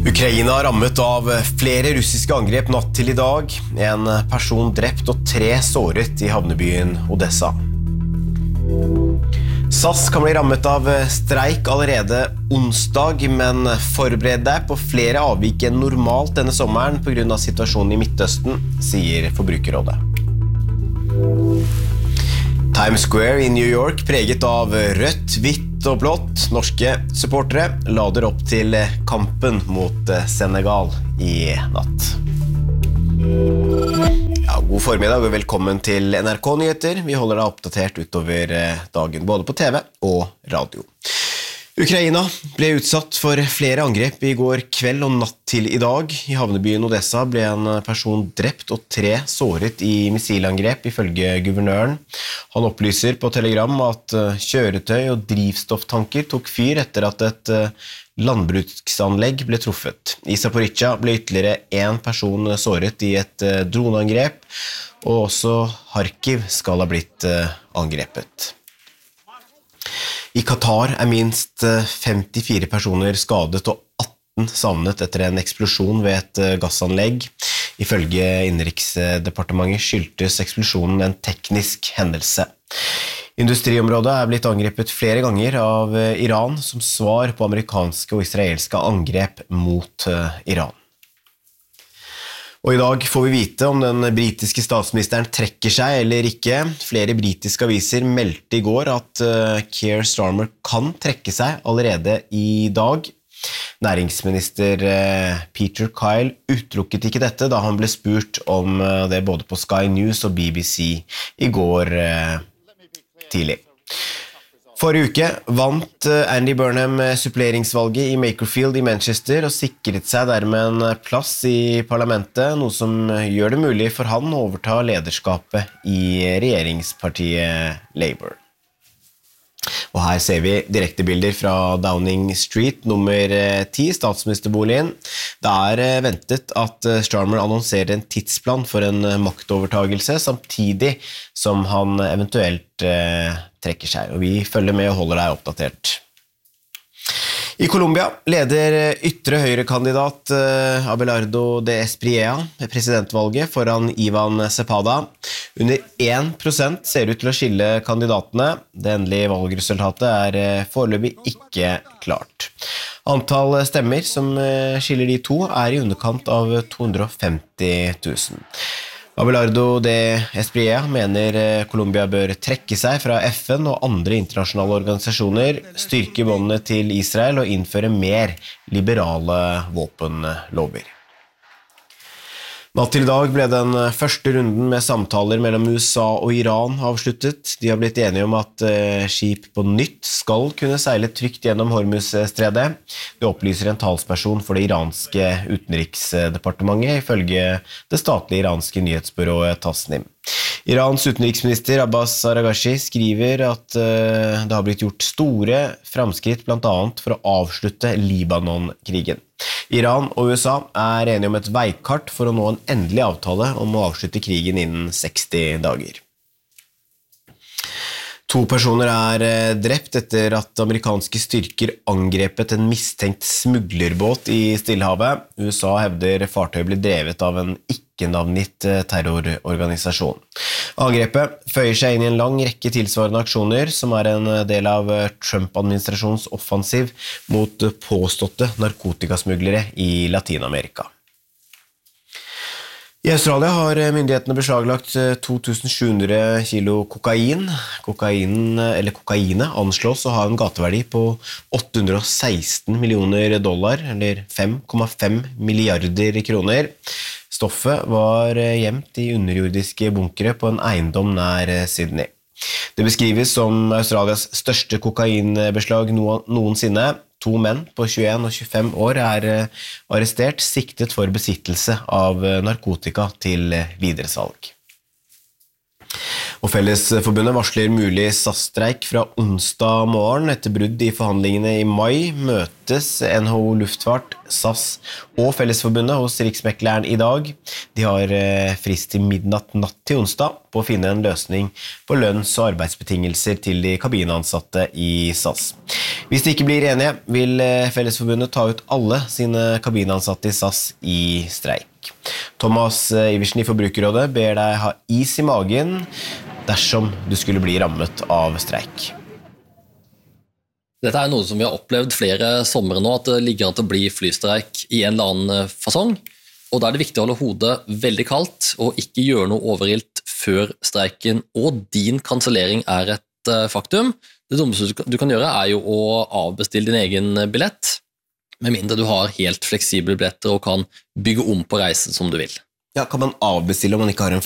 Ukraina rammet av flere russiske angrep natt til i dag. En person drept og 3 såret i havnebyen Odessa. SAS kan bli rammet av streik allerede onsdag, men forbered deg på flere avvik enn normalt denne sommeren på grunn av situasjonen i Midtøsten, sier Forbrukerrådet. Times Square i New York preget av rødt, hvitt og blått. Norske supportere lader opp til kampen mot Senegal i natt. Ja, god formiddag og velkommen til NRK Nyheter. Vi holder deg oppdatert utover dagen, både på TV og radio. Ukraina ble utsatt for flere angrep i går kveld og natt til i dag. I havnebyen Odessa ble en person drept og 3 såret i missilangrep, ifølge guvernøren. Han opplyser på Telegram at kjøretøy og drivstofftanker tok fyr etter at et landbruksanlegg ble truffet. I Zaporizjzja ble ytterligere 1 person såret i et droneangrep, og også Kharkiv skal ha blitt angrepet. I Qatar minst 54 personer skadet og 18 savnet etter en eksplosjon ved et gassanlegg. Ifølge Innenriksdepartementet skyldtes eksplosjonen en teknisk hendelse. Industriområdet blitt angrepet flere ganger av Iran som svar på amerikanske og israelske angrep mot Iran. Og i dag får vi vite om den britiske statsministeren trekker seg eller ikke. Flere britiske aviser meldte i går at Keir Starmer kan trekke seg allerede i dag. Næringsminister Peter Kyle utelukket ikke dette da han ble spurt om det både på Sky News og BBC i går tidlig. Forrige uke vant Andy Burnham suppleringsvalget i Makerfield i Manchester og sikret seg dermed en plass i parlamentet, noe som gjør det mulig for han å overta lederskapet i regjeringspartiet Labour. Og her ser vi direktebilder fra Downing Street nummer 10, statsministerboligen. Det ventet at Starmer annonserer en tidsplan for en maktovertagelse, samtidig som han eventuelt trekker seg. Og vi følger med og holder deg oppdatert. I Colombia leder ytre høyrekandidat Abelardo de Espriella presidentvalget foran Ivan Cepeda. Under 1% ser ut til å skille kandidatene. Det endelige valgresultatet foreløpig ikke klart. Antall stemmer som skiller de to i underkant av 250 000. Abelardo de Espriella mener Colombia bør trekke seg fra FN og andre internasjonale organisasjoner, styrke båndene til Israel og innføre mer liberale våpenlover. Natt til i dag ble den første runden med samtaler mellom USA og Iran avsluttet. De har blitt enige om at skip på nytt skal kunne seile trygt gjennom Hormuzstredet. Det opplyser en talsperson for det iranske utenriksdepartementet, ifølge det statlige iranske nyhetsbyrået Tasnim. Irans utenriksminister Abbas Araghchi skriver at det har blitt gjort store framskritt blant annet for å avslutte Libanon-krigen. Iran og USA enige om et veikart for å nå en endelig avtale om å avslutte krigen innen 60 dager. 2 personer drept etter at amerikanske styrker angrepet en mistenkt smuglerbåt i Stillehavet. USA hevder fartøyet ble drevet av en ikke-navngitt terrororganisasjon. Angrepet føyer seg inn i en lang rekke tilsvarende aksjoner, som en del av Trump-administrasjonens offensiv mot påståtte narkotikasmuglere i Latinamerika. I Australia har myndighetene beslaglagt 2700 kilo kokain. Kokainet anslås å ha en gateverdi på $816 millioner, eller 5,5 milliarder kroner. Stoffet var gjemt i underjordiske bunkere på en eiendom nær Sydney. Det beskrives som Australias største kokainbeslag noensinne. 2 menn på 21 og 25 år arrestert, siktet for besittelse av narkotika til videresalg. Og Fellesforbundet varsler mulig SAS-streik fra onsdag morgen. Etter brudd I forhandlingene I mai møtes NHO Luftfart, SAS og Fellesforbundet hos Riksmekleren I dag. De har frist til midnatt natt til onsdag på å finne en løsning på lønns- og arbeidsbetingelser til de kabinansatte I SAS. Hvis de ikke blir enige, vil Fellesforbundet ta ut alle sine kabinansatte I SAS I streik. Thomas Iversen I Forbrukerrådet ber deg ha is I magen dersom du skulle bli rammet av streik. Dette noe som vi har opplevd flere sommer nå, at det ligger an til å bli flystreik I en eller annen fasong, og da det viktig å holde hodet veldig kaldt og ikke gjøre noe overilt før streiken og din kansellering et faktum. Det dummeste du kan gjøre jo å avbestille din egen billett, med mindre du har helt fleksible billetter og kan bygge om på reisen som du vil. Ja, kan man avbestille om man ikke har en